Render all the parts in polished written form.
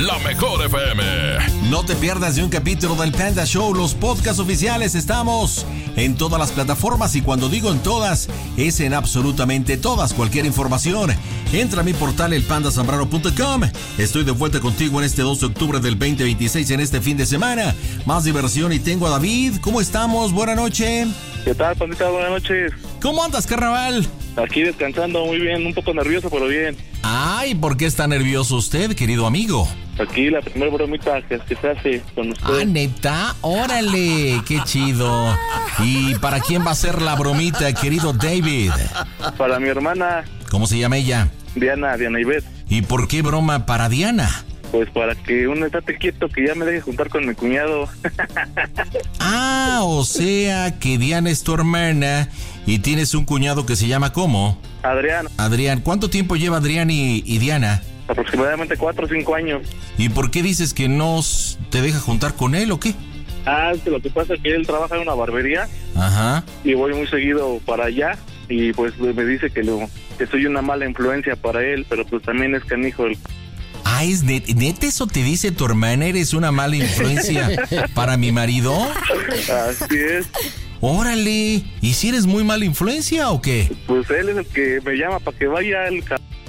la mejor FM. No te pierdas de un capítulo del Panda Show. Los podcasts oficiales estamos en todas las plataformas, y cuando digo en todas, es en absolutamente todas. Cualquier información, entra a mi portal elpandasambrano.com. Estoy de vuelta contigo en este 2 de octubre del 2026, en este fin de semana. Más diversión, y tengo a David. ¿Cómo estamos? Buenas noches. ¿Qué tal, pandita? Buenas noches. ¿Cómo andas, carnaval? Aquí descansando, muy bien, un poco nervioso, pero bien. Ay, ¿por qué está nervioso usted, querido amigo? Aquí la primera bromita que se hace con usted. Ah, ¿neta? ¡Órale! ¡Qué chido! ¿Y para quién va a ser la bromita, querido David? Para mi hermana. ¿Cómo se llama ella? Diana Ivette. ¿Y por qué broma para Diana? Pues para que uno estate quieto, que ya me deje juntar con mi cuñado. Ah, o sea que Diana es tu hermana y tienes un cuñado que se llama ¿cómo? Adrián. ¿Cuánto tiempo lleva Adrián y Diana? Aproximadamente 4 o 5 años. ¿Y por qué dices que no te deja juntar con él o qué? Ah, es que lo que pasa es que él trabaja en una barbería. Ajá. Y voy muy seguido para allá. Y pues me dice que soy una mala influencia para él, pero pues también es canijo el... Ah, ¿es neta eso te dice tu hermana? ¿Eres una mala influencia para mi marido? Así es. Órale, ¿y si eres muy mala influencia o qué? Pues él es el que me llama para que vaya el...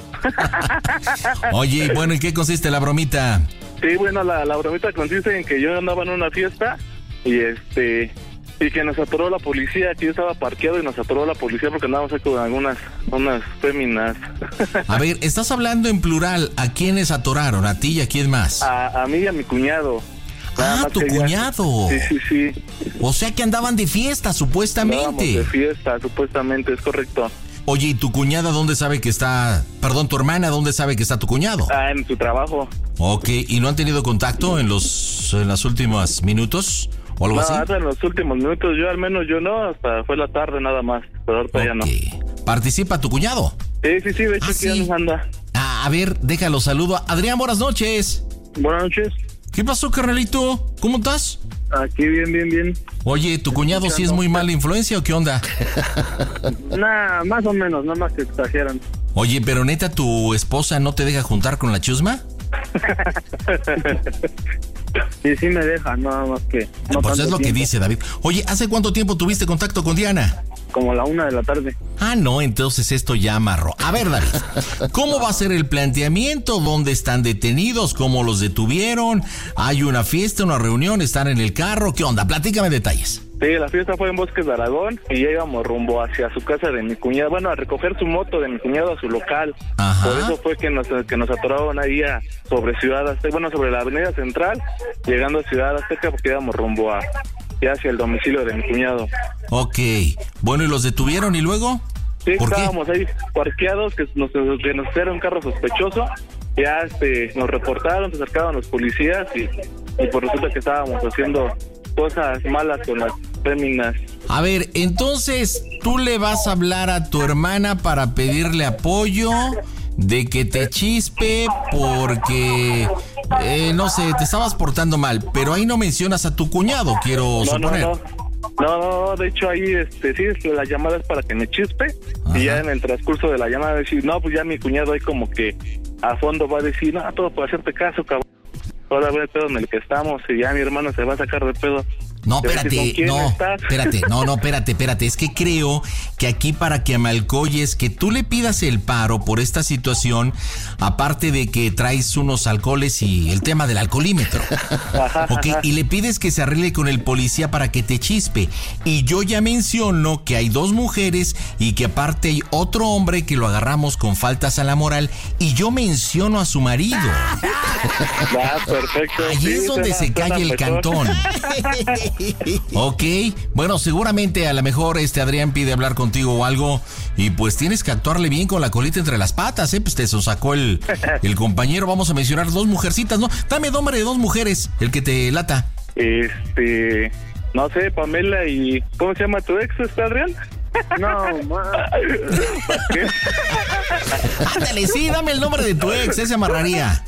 Oye, bueno, ¿en qué consiste la bromita? Sí, bueno, la bromita consiste en que yo andaba en una fiesta y que nos atoró la policía, que yo estaba parqueado y nos atoró la policía porque andábamos ahí con unas féminas. A ver, estás hablando en plural. ¿A quiénes atoraron? ¿A ti y a quién más? A mí y a mi cuñado. Ah, tu cuñado. Sí. O sea que andaban de fiesta, supuestamente. Andábamos de fiesta, supuestamente, es correcto. Oye, ¿y tu cuñada dónde sabe que está? Perdón, tu hermana, ¿dónde sabe que está tu cuñado? Ah, en su trabajo. Ok, ¿y no han tenido contacto en los últimos minutos? ¿O algo así? Hasta en los últimos minutos, yo al menos no, hasta fue la tarde nada más, pero ahorita ya no. ¿Participa tu cuñado? Sí, de hecho aquí ya nos anda. Ah, a ver, déjalo, saludo. Adrián, buenas noches. Buenas noches. ¿Qué pasó, carnalito? ¿Cómo estás? Aquí bien. Oye, ¿tu cuñado sí es muy mala influencia o qué onda? Nah, más o menos, nada más que exageran. Oye, pero neta, ¿tu esposa no te deja juntar con la chusma? Sí me deja, nada más que... No, pues es lo que dice David. Oye, ¿hace cuánto tiempo tuviste contacto con Diana? Como la 1 de la tarde. Ah, no, entonces esto ya amarró. A ver, David, ¿cómo va a ser el planteamiento? ¿Dónde están detenidos? ¿Cómo los detuvieron? ¿Hay una fiesta, una reunión? ¿Están en el carro? ¿Qué onda? Platícame detalles. Sí, la fiesta fue en Bosques de Aragón y ya íbamos rumbo hacia su casa de mi cuñado, bueno, a recoger su moto de mi cuñado a su local. Ajá. Por eso fue que nos atoraron ahí sobre Ciudad Azteca, bueno, sobre la avenida Central, llegando a Ciudad Azteca porque íbamos rumbo ya hacia el domicilio de mi cuñado. Ok, bueno, ¿y los detuvieron y luego? Sí, ¿por estábamos qué? ahí parqueados, que nos era un carro sospechoso, ya nos reportaron, se acercaban los policías y por resulta que estábamos haciendo cosas malas con las féminas. A ver, entonces, ¿tú le vas a hablar a tu hermana para pedirle apoyo de que te chispe porque, no sé, te estabas portando mal? Pero ahí no mencionas a tu cuñado, quiero suponer. No, de hecho ahí, sí, la llamada es para que me chispe. Ajá. Y ya en el transcurso de la llamada decir, no, pues ya mi cuñado ahí como que a fondo va a decir, no, todo por hacerte caso, cabrón. Ahora ve el pedo en el que estamos y ya mi hermano se va a sacar de pedo. No, espérate, espérate. Es que creo que aquí para que Amalcoyes, que tú le pidas el paro por esta situación, aparte de que traes unos alcoholes y el tema del alcoholímetro. Okay, y le pides que se arregle con el policía para que te chispe. Y yo ya menciono que hay 2 mujeres y que aparte hay otro hombre que lo agarramos con faltas a la moral y yo menciono a su marido. Perfecto. Ahí es donde se calla el cantón. Ok, bueno, seguramente a lo mejor Adrián pide hablar contigo o algo y pues tienes que actuarle bien con la colita entre las patas, pues te sacó el compañero. Vamos a mencionar 2 mujercitas, ¿no? Dame nombre de 2 mujeres, el que te lata. No sé, Pamela y... ¿Cómo se llama tu ex, Adrián? No, ¿qué? Ándale, sí, dame el nombre de tu ex, ese amarraría.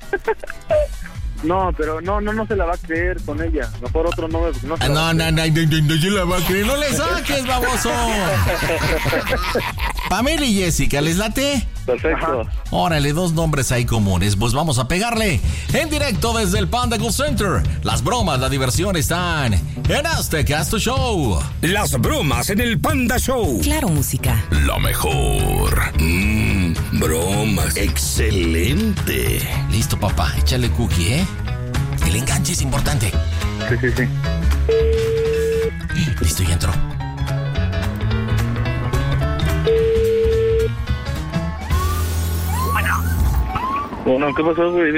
No, pero no se la va a creer con ella. Mejor otro nombre. No se la va a creer, no le saques, baboso. Pamela y Jessica, ¿les late? Perfecto. Órale, 2 nombres ahí comunes. Pues vamos a pegarle en directo desde el Panda Go Center. Las bromas, la diversión están en Aztecasto Show. Las bromas en el Panda Show. Claro, música. La mejor. Bromas. Excelente. Listo, papá. Échale cookie, ¿eh? El enganche es importante. Sí. Listo, ya entró. Bueno, ¿qué pasó, güey?